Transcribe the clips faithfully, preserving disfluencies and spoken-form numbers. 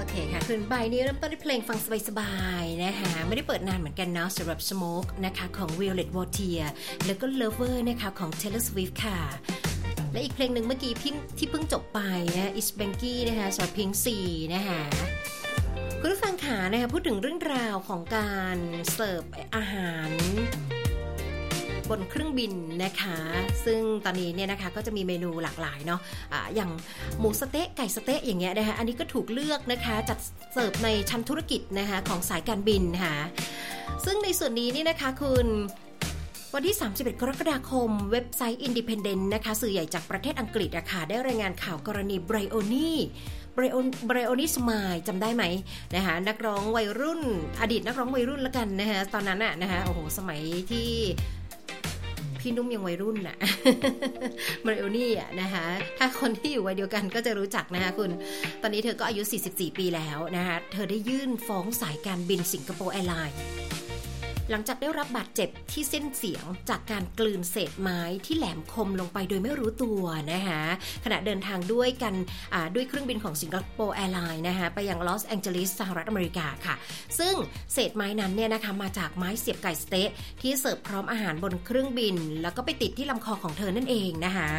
เคค่ะคืนบ่ายนี้เริ่มต้นด้วยเพลงฟังสบายๆนะคะไม่ได้เปิดนานเหมือนกันเนาะสำหรับ Smoke นะคะของ Violet Voltaire แล้วก็ Lover นะคะของ Taylor Swift ค่ะและอีกเพลงหนึ่งเมื่อกี้ที่เพิ่งจบไปนะ Is Banky นะคะสำหรับ Pink สี่นะคะคุณผู้ฟังขานะคะพูดถึงเรื่องราวของการเสิร์ฟอาหารบนเครื่องบินนะคะซึ่งตอนนี้เนี่ยนะคะก็จะมีเมนูหลากหลายเนาะ อ่าอย่างหมูสะเต๊ะไก่สะเต๊ะอย่างเงี้ยนะคะอันนี้ก็ถูกเลือกนะคะจัดเสิร์ฟในชั้นธุรกิจนะคะของสายการบินค่ะซึ่งในส่วนนี้นี่นะคะคุณวันที่สามสิบเอ็ดกรกฎาคมเว็บไซต์ Independent นะคะสื่อใหญ่จากประเทศอังกฤษอะค่ะได้รายงานข่าวกรณีไบรโอนี่ไบรโอไบรโอนี่สมายจำได้ไหมนะคะนักร้องวัยรุ่นอดีตนักร้องวัยรุ่นละกันนะคะตอนนั้นอะนะคะโอ้โหสมัยที่พี่นุ่มยังวัยรุ่นน่ะ มาริโอนี่อ่ะนะคะถ้าคนที่อยู่วัยเดียวกันก็จะรู้จักนะคะคุณตอนนี้เธอก็อายุสี่สิบสี่ปีแล้วนะคะเธอได้ยื่นฟ้องสายการบินสิงคโปร์แอร์ไลน์หลังจากได้รับบาดเจ็บที่เส้นเสียงจากการกลืนเศษไม้ที่แหลมคมลงไปโดยไม่รู้ตัวนะคะขณะเดินทางด้วยกันด้วยเครื่องบินของสิงคโปร์แอร์ไลน์นะคะไปยังลอสแองเจลิสสหรัฐอเมริกาค่ะซึ่งเศษไม้นั้นเนี่ยนะคะมาจากไม้เสียบไก่สเต๊ะที่เสิร์ฟพร้อมอาหารบนเครื่องบินแล้วก็ไปติดที่ลำคอของเธอนั่นเองนะคะ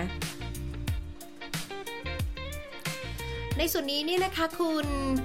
ในส่วนนี้นี่นะคะคุณ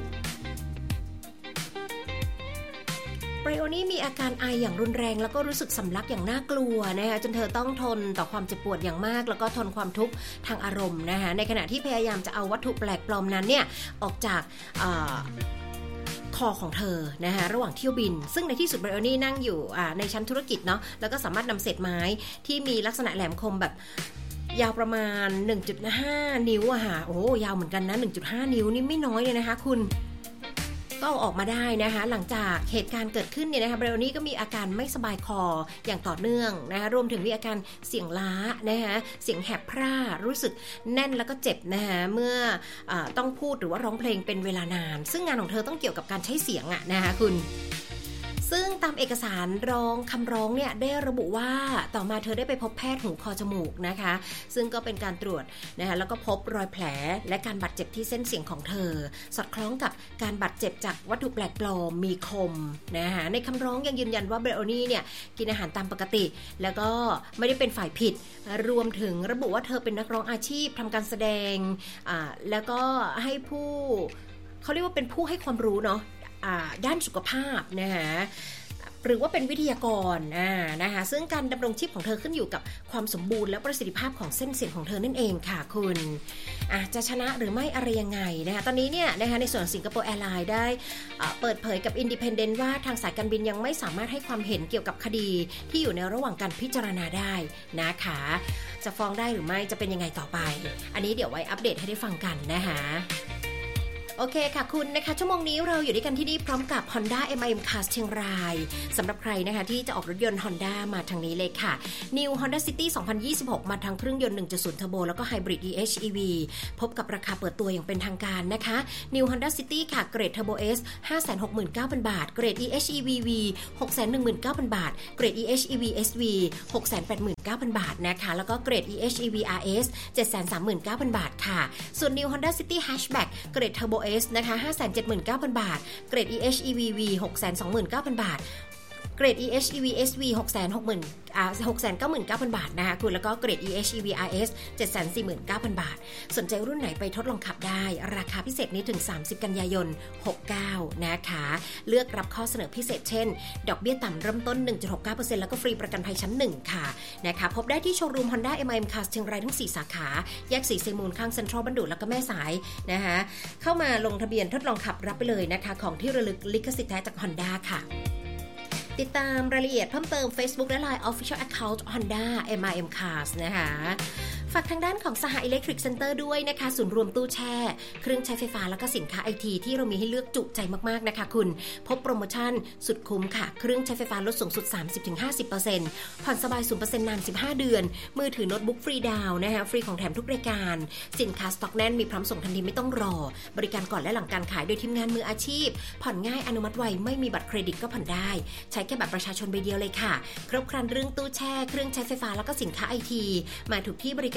ไบรโอนี่มีอาการไออย่างรุนแรงแล้วก็รู้สึกสำลักอย่างน่ากลัวนะคะจนเธอต้องทนต่อความเจ็บปวดอย่างมากแล้วก็ทนความทุกข์ทางอารมณ์นะคะในขณะที่พยายามจะเอาวัตถุแปลกปลอมนั้นเนี่ยออกจากคอของเธอนะคะระหว่างเที่ยวบินซึ่งในที่สุดไบรโอนี่นั่งอยู่ในชั้นธุรกิจเนาะแล้วก็สามารถนำเศษไม้ที่มีลักษณะแหลมคมแบบยาวประมาณ หนึ่งจุดห้า นิ้วอะค่ะโอ้ยาวเหมือนกันนะ หนึ่งจุดห้า นิ้วนี่ไม่น้อยเลยนะคะคุณก็เอาออกมาได้นะคะหลังจากเหตุการณ์เกิดขึ้นเนี่ยนะคะไบรโอนี่ก็มีอาการไม่สบายคออย่างต่อเนื่องนะคะรวมถึงมีอาการเสียงล้านะคะเสียงแหบพร่ารู้สึกแน่นแล้วก็เจ็บนะคะเมื่ออต้องพูดหรือว่าร้องเพลงเป็นเวลานานซึ่งงานของเธอต้องเกี่ยวกับการใช้เสียงอะนะคะคุณซึ่งตามเอกสารร้องคำร้องเนี่ยได้ระบุว่าต่อมาเธอได้ไปพบแพทย์หูคอจมูกนะคะซึ่งก็เป็นการตรวจนะคะแล้วก็พบรอยแผลและการบาดเจ็บที่เส้นเสียงของเธอสอดคล้องกับการบาดเจ็บจากวัตถุแปลกปลอมมีคมนะคะในคำร้องยังยืนยันว่าไบรโอนี่เนี่ยกินอาหารตามปกติแล้วก็ไม่ได้เป็นฝ่ายผิดรวมถึงระบุว่าเธอเป็นนักร้องอาชีพทำการแสดงอ่าแล้วก็ให้ผู้เขาเรียกว่าเป็นผู้ให้ความรู้เนาะด้านสุขภาพนะคะหรือว่าเป็นวิทยากรนะคะซึ่งการดำรงชีพของเธอขึ้นอยู่กับความสมบูรณ์และประสิทธิภาพของเส้นเสียงของเธอนั่นเองค่ะคุณจะชนะหรือไม่อะไรยังไงนะคะตอนนี้เนี่ยนะคะในส่วนสิงคโปร์แอร์ไลน์ได้เปิดเผยกับ Independent ว่าทางสายการบินยังไม่สามารถให้ความเห็นเกี่ยวกับคดีที่อยู่ในระหว่างการพิจารณาได้นะคะจะฟ้องได้หรือไม่จะเป็นยังไงต่อไปอันนี้เดี๋ยวไว้อัปเดตให้ได้ฟังกันนะคะโอเคค่ะคุณนะคะชั่วโมงนี้เราอยู่ด้วยกันที่นี่พร้อมกับ Honda เอ็ม ไอ เอ็ม Cars เชียงรายสำหรับใครนะคะที่จะออกรถยนต์ Honda มาทางนี้เลยค่ะ New Honda City สองพันยี่สิบหกมาทางเครื่องยนต์ หนึ่งจุดศูนย์ Turbo แล้วก็ Hybrid อี เอช อี วี พบกับราคาเปิดตัวอย่างเป็นทางการนะคะ New Honda City ค่ะเกรด Turbo S ห้าแสนหกหมื่นเก้าพัน บาทเกรด อี เอช อี วี วี หกแสนหนึ่งหมื่นเก้าพัน บาทเกรด อี เอช อี วี เอส วี หกแสนแปดหมื่นเก้าพัน บาทนะคะแล้วก็เกรด อี เอช อี วี อาร์ เอส เจ็ดแสนสามหมื่นเก้าพัน บาทค่ะส่วน New Honda City Hatchback เกรด Turbo S นะคะห้าแสนเจ็ดหมื่นเก้าพัน บาทเกรด อี เอช อี วี วี หกแสนสองหมื่นเก้าพัน บาทเกรด อี เอช อี วี เอส วี หกแสนหกหมื่นอ่า หกแสนเก้าหมื่นเก้าพัน บาทนะคะคุณแล้วก็เกรด อี เอช อี วี อาร์ เอส เจ็ดแสนสี่หมื่นเก้าพัน บาทสนใจรุ่นไหนไปทดลองขับได้ราคาพิเศษนี้ถึงสามสิบกันยายนหกสิบเก้านะคะเลือกรับข้อเสนอพิเศษเช่นดอกเบี้ยต่ำเริ่มต้น หนึ่งจุดหกเก้าเปอร์เซ็นต์ แล้วก็ฟรีประกันภัยชั้นหนึ่งค่ะนะคะพบได้ที่โชว์รูม Honda เอ็ม ไอ เอ็ม Cars เชียงรายทั้งสี่สาขาแยกสี่เซมูลข้างเซ็นทรัลบัณฑุแล้วก็แม่สายนะคะเข้ามาลงทะเบียนทดลองขับรับไปเลยนะคะของที่ระลึกลิขสิทธิ์แท้จาก Honda ค่ะติดตามรายละเอียดเพิ่มเติม Facebook และ ไลน์ Official Account Honda เอ็ม ไอ เอ็ม Cars นะคะฝากทางด้านของสห Electric Center ด้วยนะคะศูนย์รวมตู้แช่เครื่องใช้ไฟฟ้าแล้วก็สินค้าไอทีที่เรามีให้เลือกจุใจมากๆนะคะคุณพบโปรโมชั่นสุดคุ้มค่ะเครื่องใช้ไฟฟ้าลดสูงสุด สามสิบถึงห้าสิบเปอร์เซ็นต์ ผ่อนสบาย ศูนย์เปอร์เซ็นต์ นานสิบห้าเดือนมือถือโน้ตบุ๊กฟรีดาวน์นะคะฟรีของแถมทุกรายการสินค้าสต็อกแน่นมีพร้อมส่งทันทีไม่ต้องรอบริการก่อนและหลังการขายโดยทีมงานมืออาชีพผ่อนง่ายอนุมัติไวไม่มีบัตรเครดิตก็ผ่อนได้ใช้แค่บัตรประชาชนใบเดียวเลยค่ะครบครันเรื่องตู้แช่เครื่องใช้ไฟฟ้าแล้วก็สินค้าไอทีมาถูกที่บริการ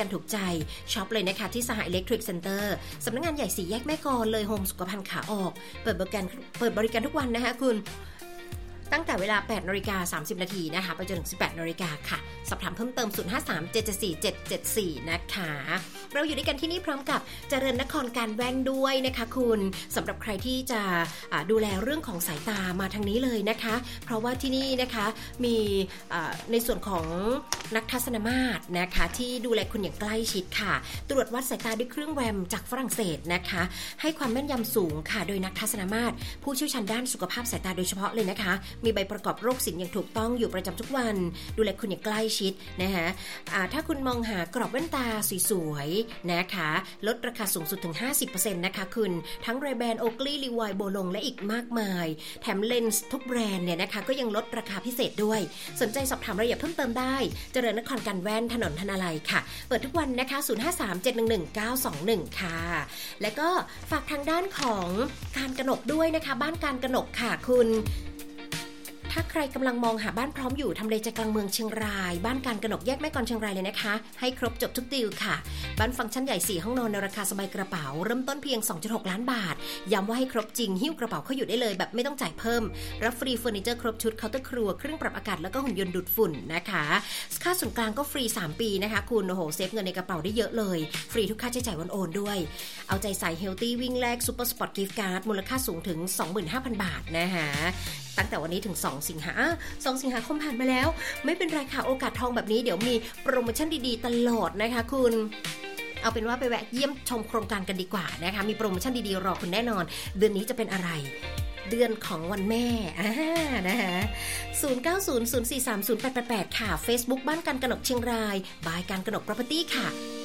ถูกใจช็อปเลยนะคะที่สหอิเล็กทริกเซ็นเตอร์สำนักงานใหญ่สี่แยกแม่กลเลยโฮมสุขภัณฑ์ขาออกเปิดบริการเปิดบริการทุกวันนะคะคุณตั้งแต่เวลา แปดนาฬิกาสามสิบนาทีนะคะไปจนถึง สิบแปดนาฬิกาค่ะสอบถามเพิ่มเติมศูนย์ ห้า สาม เจ็ด เจ็ด สี่ เจ็ด เจ็ด สี่นะคะเราอยู่ด้วยกันที่นี่พร้อมกับเจริญนครการแว่นด้วยนะคะคุณสำหรับใครที่จะดูแลเรื่องของสายตามาทางนี้เลยนะคะเพราะว่าที่นี่นะคะมีในส่วนของนักทัศนมาตรนะคะที่ดูแลคุณอย่างใกล้ชิดค่ะตรวจวัดสายตาด้วยเครื่องแวมจากฝรั่งเศสนะคะให้ความแม่นยำสูงค่ะโดยนักทัศนมาตรผู้เชี่ยวชาญด้านสุขภาพสายตาโดยเฉพาะเลยนะคะมีใบประกอบโรคศิลป์อย่างถูกต้องอยู่ประจำทุกวันดูแลคุณอย่างใกล้ชิดนะคะถ้าคุณมองหากรอบแว่นตาสวยๆนะคะลดราคาสูงสุดถึง ห้าสิบเปอร์เซ็นต์ นะคะคุณทั้ง Ray-Ban Oakley Levi's Bolong และอีกมากมายแถมเลนส์ทุกแบรนด์เนี่ยนะคะก็ยังลดราคาพิเศษด้วยสนใจสอบถามรายละเอียดเพิ่มเติมได้เจริญนครการแว่นถนนธนาลัยค่ะเปิดทุกวันนะคะศูนย์ ห้า สาม เจ็ด หนึ่ง หนึ่ง เก้า สอง หนึ่งค่ะแล้วก็ฝากทางด้านของการกนกด้วยนะคะบ้านการกนกค่ะคุณถ้าใครกำลังมองหาบ้านพร้อมอยู่ทำเลใจกลางเมืองเชียงรายบ้านการกนกแยกแม่กลเชียงรายเลยนะคะให้ครบจบทุกดีลค่ะบ้านฟังก์ชันใหญ่สี่ห้องนอนในราคาสบายกระเป๋าเริ่มต้นเพียง สองจุดหก ล้านบาทย้ำว่าให้ครบจริงหิ้วกระเป๋าเข้าอยู่ได้เลยแบบไม่ต้องจ่ายเพิ่มรับฟรีเฟอร์นิเจอร์ครบชุดเคาน์เตอร์ครัวเครื่องปรับอากาศแล้วก็หุ่นยนต์ดูดฝุ่นนะคะค่าส่วนกลางก็ฟรีสามปีนะคะคุณโอ้โหเซฟเงินในกระเป๋าได้เยอะเลยฟรีทุกค่าใช้จ่ายวันโอนด้วยเอาใจใส่เฮลตี้วิ่งแลกซุปเปอร์สปอร์ตกิฟต์การ์ดมูลค่าสูงถึง สองหมื่นห้าพัน บาทนะคะตั้งแต่วันนี้ถึงสองสิงหาสองสิงหาคมผ่านมาแล้วไม่เป็นไรค่ะโอกาสทองแบบนี้เดี๋ยวมีโปรโมชั่นดีๆตลอดนะคะคุณเอาเป็นว่าไปแวะเยี่ยมชมโครงการกันดีกว่านะคะมีโปรโมชั่นดีๆรอคุณแน่นอนเดือนนี้จะเป็นอะไรเดือนของวันแม่อ่านะคะศูนย์ เก้า ศูนย์ ศูนย์ สี่ สาม ศูนย์ แปด แปด แปดค่ะ Facebook บ้านการกนกเชียงรายบายการกนก Property ค่ะ